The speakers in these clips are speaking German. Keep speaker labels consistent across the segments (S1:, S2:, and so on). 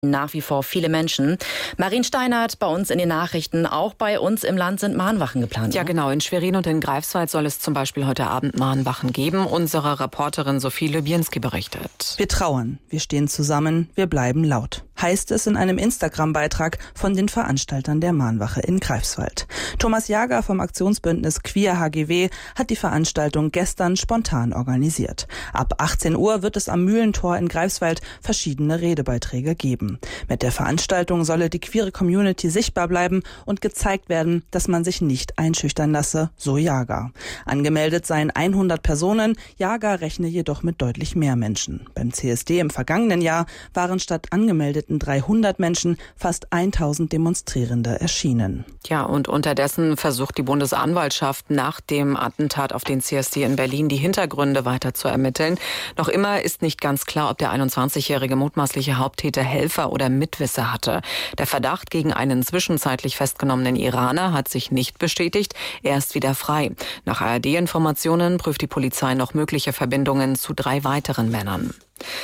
S1: Nach wie vor viele Menschen. Marien Steinert bei uns in den Nachrichten. Auch bei uns im Land sind Mahnwachen geplant.
S2: Ja, genau. In Schwerin und in Greifswald soll es zum Beispiel heute Abend Mahnwachen geben. Unsere Reporterin Sophie Lübienski berichtet.
S3: Wir trauern, wir stehen zusammen, wir bleiben laut, heißt es in einem Instagram-Beitrag von den Veranstaltern der Mahnwache in Greifswald. Thomas Jager vom Aktionsbündnis Queer HGW hat die Veranstaltung gestern spontan organisiert. Ab 18 Uhr wird es am Mühlentor in Greifswald verschiedene Redebeiträge geben. Mit der Veranstaltung solle die queere Community sichtbar bleiben und gezeigt werden, dass man sich nicht einschüchtern lasse, so Jager. Angemeldet seien 100 Personen, Jager rechne jedoch mit deutlich mehr Menschen. Beim CSD im vergangenen Jahr waren statt angemeldeten 300 Menschen fast 1000 Demonstrierende erschienen.
S2: Ja, und unterdessen versucht die Bundesanwaltschaft nach dem Attentat auf den CSD in Berlin die Hintergründe weiter zu ermitteln. Noch immer ist nicht ganz klar, ob der 21-jährige mutmaßliche Haupttäter Helfer oder Mitwisser hatte. Der Verdacht gegen einen zwischenzeitlich festgenommenen Iraner hat sich nicht bestätigt. Er ist wieder frei. Nach ARD-Informationen prüft die Polizei noch mögliche Verbindungen zu 3 weiteren Männern.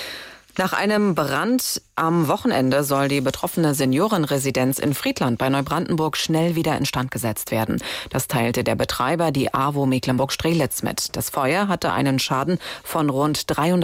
S2: Nach einem Brand am Wochenende soll die betroffene Seniorenresidenz in Friedland bei Neubrandenburg schnell wieder instand gesetzt werden. Das teilte der Betreiber, die AWO Mecklenburg-Strelitz, mit. Das Feuer hatte einen Schaden von rund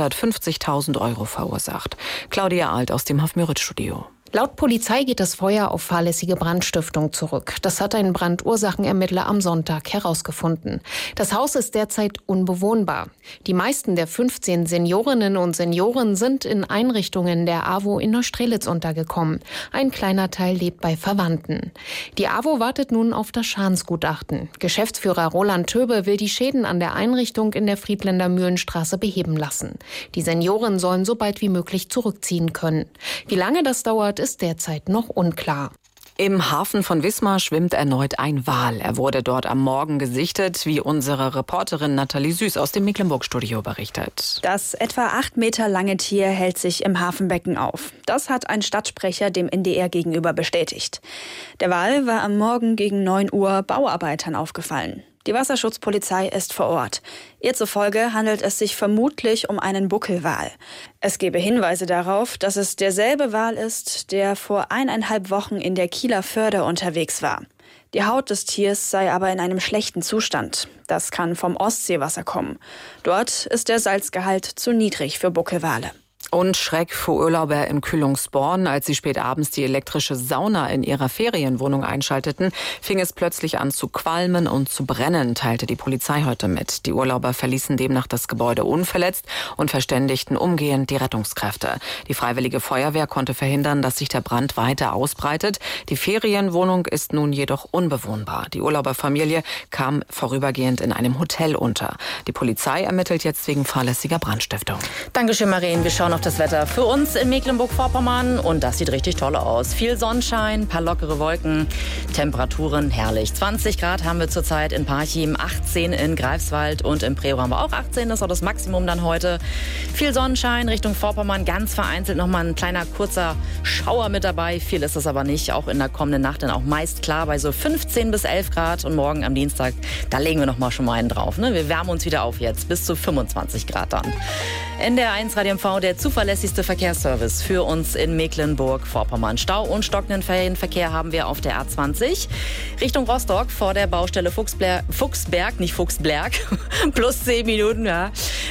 S2: 350.000 € verursacht. Claudia Alt aus dem Hof-Müritz-Studio.
S4: Laut Polizei geht das Feuer auf fahrlässige Brandstiftung zurück. Das hat ein Brandursachenermittler am Sonntag herausgefunden. Das Haus ist derzeit unbewohnbar. Die meisten der 15 Seniorinnen und Senioren sind in Einrichtungen der AWO in Neustrelitz untergekommen. Ein kleiner Teil lebt bei Verwandten. Die AWO wartet nun auf das Schadensgutachten. Geschäftsführer Roland Töbe will die Schäden an der Einrichtung in der Friedländer Mühlenstraße beheben lassen. Die Senioren sollen so bald wie möglich zurückziehen können. Wie lange das dauert, ist derzeit noch unklar.
S2: Im Hafen von Wismar schwimmt erneut ein Wal. Er wurde dort am Morgen gesichtet, wie unsere Reporterin Nathalie Süß aus dem Mecklenburg-Studio berichtet.
S5: Das etwa 8 Meter lange Tier hält sich im Hafenbecken auf. Das hat ein Stadtsprecher dem NDR gegenüber bestätigt. Der Wal war am Morgen gegen 9 Uhr Bauarbeitern aufgefallen. Die Wasserschutzpolizei ist vor Ort. Ihr zufolge handelt es sich vermutlich um einen Buckelwal. Es gebe Hinweise darauf, dass es derselbe Wal ist, der vor 1,5 Wochen in der Kieler Förde unterwegs war. Die Haut des Tiers sei aber in einem schlechten Zustand. Das kann vom Ostseewasser kommen. Dort ist der Salzgehalt zu niedrig für Buckelwale.
S2: Und Schreck für Urlauber in Kühlungsborn. Als sie spät abends die elektrische Sauna in ihrer Ferienwohnung einschalteten, fing es plötzlich an zu qualmen und zu brennen, teilte die Polizei heute mit. Die Urlauber verließen demnach das Gebäude unverletzt und verständigten umgehend die Rettungskräfte. Die Freiwillige Feuerwehr konnte verhindern, dass sich der Brand weiter ausbreitet. Die Ferienwohnung ist nun jedoch unbewohnbar. Die Urlauberfamilie kam vorübergehend in einem Hotel unter. Die Polizei ermittelt jetzt wegen fahrlässiger Brandstiftung.
S1: Dankeschön, Marien. Wir schauen auf das Wetter für uns in Mecklenburg-Vorpommern und das sieht richtig toll aus. Viel Sonnenschein, paar lockere Wolken, Temperaturen herrlich. 20 Grad haben wir zurzeit in Parchim, 18 in Greifswald und im Prerow haben wir auch 18. Das ist auch das Maximum dann heute. Viel Sonnenschein Richtung Vorpommern, ganz vereinzelt nochmal ein kleiner kurzer Schauer mit dabei. Viel ist es aber nicht, auch in der kommenden Nacht dann auch meist klar bei so 15 bis 11 Grad und morgen am Dienstag, da legen wir nochmal schon mal einen drauf. Ne? Wir wärmen uns wieder auf jetzt bis zu 25 Grad dann. NDR1 Radio MV, der zuverlässigste Verkehrsservice für uns in Mecklenburg-Vorpommern. Stau und stockenden Ferienverkehr haben wir auf der A20 Richtung Rostock vor der Baustelle Fuchsberg, nicht Fuchsberg, plus 10 Minuten. Ja.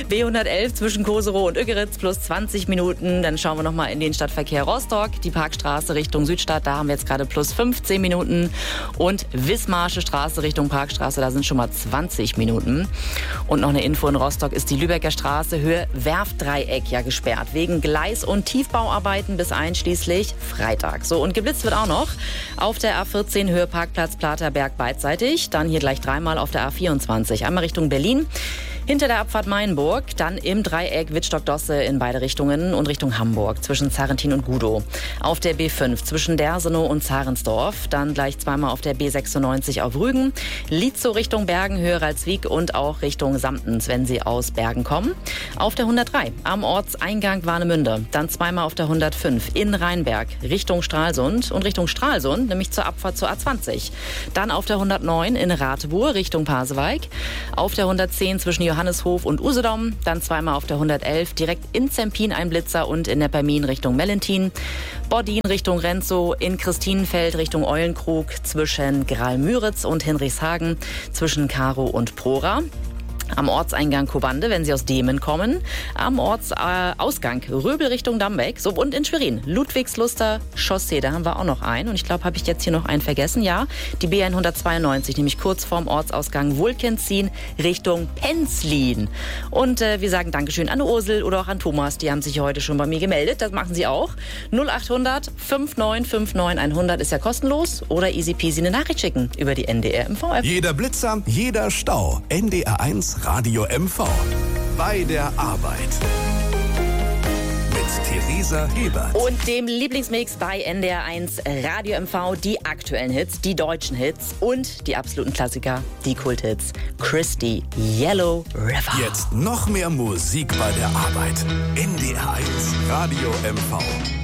S1: B111 zwischen Koserow und Üggeritz plus 20 Minuten. Dann schauen wir nochmal in den Stadtverkehr Rostock, die Parkstraße Richtung Südstadt, da haben wir jetzt gerade plus 15 Minuten. Und Wismarsche Straße Richtung Parkstraße, da sind schon mal 20 Minuten. Und noch eine Info in Rostock ist die Lübecker Straße Höhe Werftdreieck ja gesperrt, wegen Gleis- und Tiefbauarbeiten bis einschließlich Freitag. So, und geblitzt wird auch noch auf der A14 Höhe Parkplatz Platerberg beidseitig, dann hier gleich dreimal auf der A24, einmal Richtung Berlin. Hinter der Abfahrt Mainburg, dann im Dreieck Wittstock-Dosse in beide Richtungen und Richtung Hamburg zwischen Zarrentin und Gudow. Auf der B5 zwischen Dersenow und Zarensdorf, dann gleich zweimal auf der B96 auf Rügen, Lietzow Richtung Bergen, Höhe Ralswiek und auch Richtung Samtens, wenn Sie aus Bergen kommen. Auf der 103 am Ortseingang Warnemünde, dann zweimal auf der 105 in Rheinberg Richtung Stralsund und Richtung Stralsund, nämlich zur Abfahrt zur A20. Dann auf der 109 in Rathbuhr Richtung Pasewalk, auf der 110 zwischen Johanneshof und Usedom. Dann zweimal auf der 111, direkt in Zempin ein Blitzer und in Neppermin Richtung Mellentin. Bordin Richtung Renzow, in Christinenfeld Richtung Eulenkrug, zwischen Graal-Müritz und Hinrichshagen, zwischen Karow und Prora. Am Ortseingang Kobande, wenn Sie aus Demen kommen. Am Ortsausgang Röbel Richtung Dambeck. So, und in Schwerin, Ludwigsluster Chaussee, da haben wir auch noch einen. Und ich glaube, habe ich jetzt hier noch einen vergessen? Ja, die B192, nämlich kurz vorm Ortsausgang Wulkenzien Richtung Penzlin. Und wir sagen Dankeschön an Ursel oder auch an Thomas. Die haben sich heute schon bei mir gemeldet. Das machen Sie auch. 0800 5959 100 ist ja kostenlos. Oder easy peasy eine Nachricht schicken über die NDR MV-App.
S6: Jeder Blitzer, jeder Stau. NDR1 Radio MV. Bei der Arbeit. Mit Theresa Hebert.
S1: Und dem Lieblingsmix bei NDR1 Radio MV. Die aktuellen Hits, die deutschen Hits und die absoluten Klassiker, die Kulthits. Christy, Yellow River.
S6: Jetzt noch mehr Musik bei der Arbeit. NDR1 Radio MV.